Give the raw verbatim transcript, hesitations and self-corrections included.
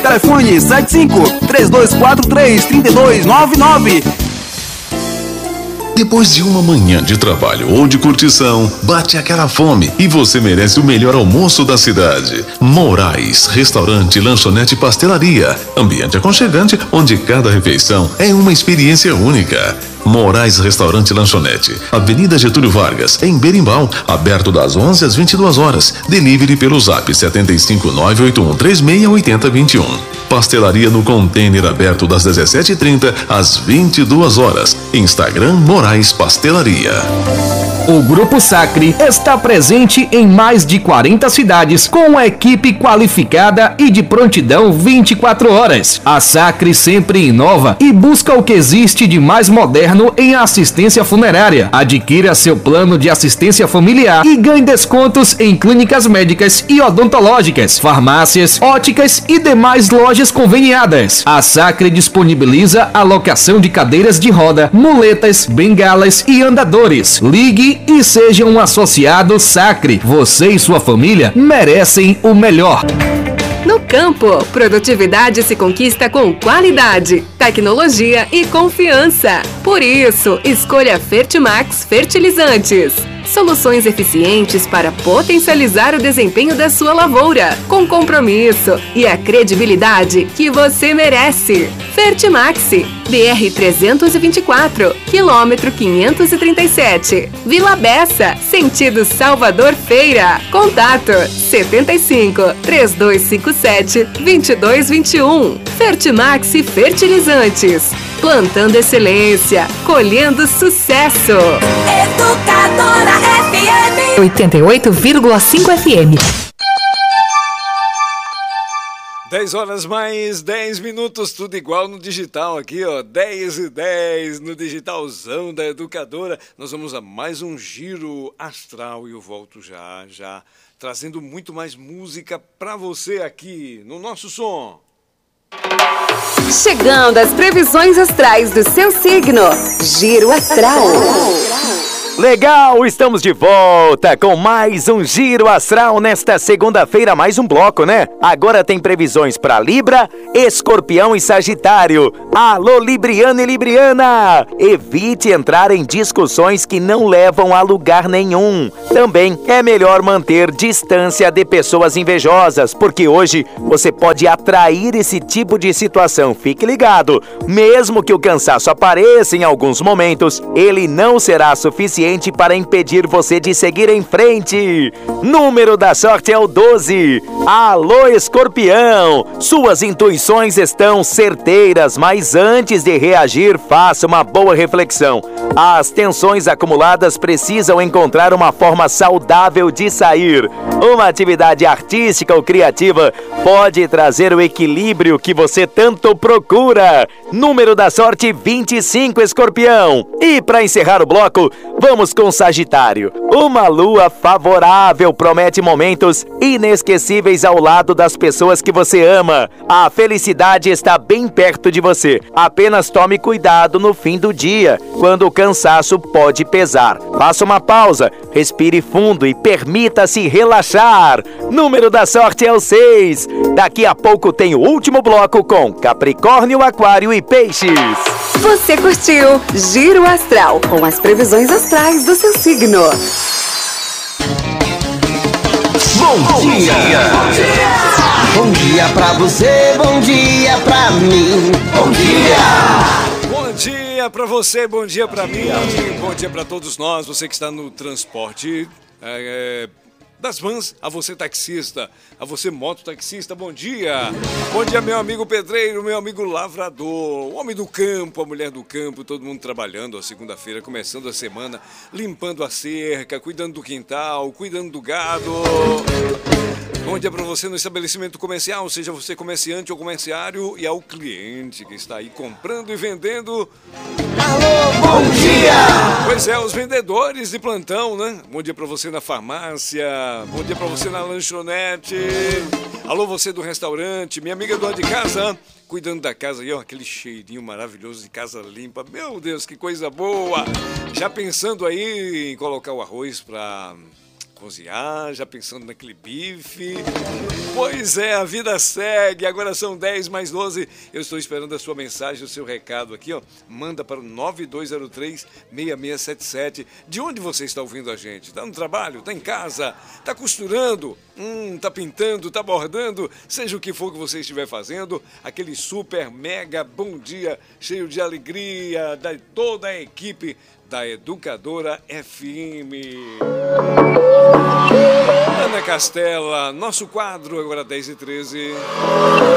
Telefone sete cinco, três dois quatro três, três dois nove nove. Depois de uma manhã de trabalho ou de curtição, bate aquela fome e você merece o melhor almoço da cidade. Moraes, restaurante, lanchonete e pastelaria. Ambiente aconchegante, onde cada refeição é uma experiência única. Moraes Restaurante e Lanchonete, Avenida Getúlio Vargas, em Berimbau, aberto das onze às vinte e duas horas. Delivery pelo zap sete cinco nove oito um três seis oito zero dois um. Pastelaria no container aberto das dezessete e trinta às vinte e duas horas. Instagram Moraes Pastelaria. O Grupo Sacre está presente em mais de quarenta cidades com uma equipe qualificada e de prontidão vinte e quatro horas. A Sacre sempre inova e busca o que existe de mais moderno em assistência funerária. Adquira seu plano de assistência familiar e ganhe descontos em clínicas médicas e odontológicas, farmácias, óticas e demais lojas conveniadas. A Sacre disponibiliza a locação de cadeiras de roda, muletas, bengalas e andadores. Ligue e seja um associado Sacre. Você e sua família merecem o melhor. No campo, produtividade se conquista com qualidade, tecnologia e confiança. Por isso, escolha Fertimax Fertilizantes. Soluções eficientes para potencializar o desempenho da sua lavoura, com compromisso e a credibilidade que você merece. Fertimax, B R trezentos e vinte e quatro, quilômetro quinhentos e trinta e sete, Vila Bessa, sentido Salvador Feira. Contato setenta e cinco, três dois cinco sete, dois dois dois um. Fertimax Fertilizantes. Plantando excelência, colhendo sucesso. Educadora F M oitenta e oito vírgula cinco F M. dez horas mais dez minutos, tudo igual no digital aqui, ó. dez e dez no digitalzão da Educadora. Nós vamos a mais um giro astral e eu volto já, já, trazendo muito mais música pra você aqui no nosso som. Chegando às previsões astrais do seu signo. Giro Astral. Legal, estamos de volta com mais um Giro Astral nesta segunda-feira, mais um bloco, né? Agora tem previsões para Libra, Escorpião e Sagitário. Alô, Libriano e Libriana! Evite entrar em discussões que não levam a lugar nenhum. Também é melhor manter distância de pessoas invejosas, porque hoje você pode atrair esse tipo de situação. Fique ligado, mesmo que o cansaço apareça em alguns momentos, ele não será suficiente para impedir você de seguir em frente. Número da sorte é o doze. Alô, Escorpião! Suas intuições estão certeiras, mas antes de reagir, faça uma boa reflexão. As tensões acumuladas precisam encontrar uma forma saudável de sair. Uma atividade artística ou criativa pode trazer o equilíbrio que você tanto procura. Número da sorte vinte e cinco, Escorpião. E para encerrar o bloco, vamos com Sagitário. Uma lua favorável promete momentos inesquecíveis ao lado das pessoas que você ama. A felicidade está bem perto de você. Apenas tome cuidado no fim do dia, quando o cansaço pode pesar. Faça uma pausa, respire fundo e permita-se relaxar. Número da sorte é o seis. Daqui a pouco tem o último bloco com Capricórnio, Aquário e Peixes. Você curtiu Giro Astral com as previsões astrais do seu signo. Bom dia! Bom dia! Bom dia pra você, bom dia pra mim. Bom dia! Bom dia pra você, bom dia pra mim, bom dia pra todos nós, você que está no transporte é, das vans, a você taxista, a você mototaxista, bom dia. Bom dia, meu amigo pedreiro, meu amigo lavrador, o homem do campo, a mulher do campo, todo mundo trabalhando, a segunda-feira, começando a semana, limpando a cerca, cuidando do quintal, cuidando do gado. Bom dia para você no estabelecimento comercial, seja você comerciante ou comerciário, e ao cliente que está aí comprando e vendendo. Alô, bom dia! Pois é, os vendedores de plantão, né? Bom dia para você na farmácia, bom dia para você na lanchonete. Alô, você do restaurante, minha amiga dona de casa, cuidando da casa aí, ó, aquele cheirinho maravilhoso de casa limpa. Meu Deus, que coisa boa! Já pensando aí em colocar o arroz para cozinhar, já pensando naquele bife. Pois é, a vida segue. Agora são dez mais doze. Eu estou esperando a sua mensagem, o seu recado aqui, ó. Manda para o nove dois zero três, seis seis sete sete. De onde você está ouvindo a gente? Está no trabalho? Está em casa? Está costurando? Hum, tá pintando? Tá bordando? Seja o que for que você estiver fazendo, aquele super mega bom dia, cheio de alegria da toda a equipe da Educadora F M. Ana Castela, nosso quadro agora dez e treze.